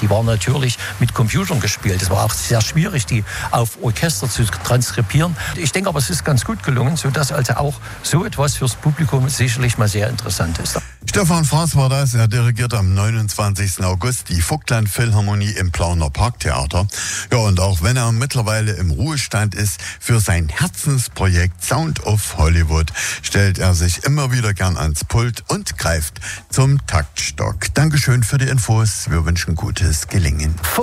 Die waren natürlich mit Computern gespielt. Es war auch sehr schwierig, die auf Orchester zu transkribieren. Ich denke aber, es ist ganz gut gelungen, sodass also auch so etwas fürs Publikum sicherlich mal sehr interessant ist. Stefan Fraß war das. Er dirigiert am 29. August die Vogtland Philharmonie im Plauner Parktheater. Ja, und auch wenn er mittlerweile im Ruhestand ist, für sein Herzensprojekt Sound of Hollywood stellt er sich immer wieder gern ans Pult und greift zum Taktstock. Dankeschön für die Infos. Wir wünschen gutes Gelingen.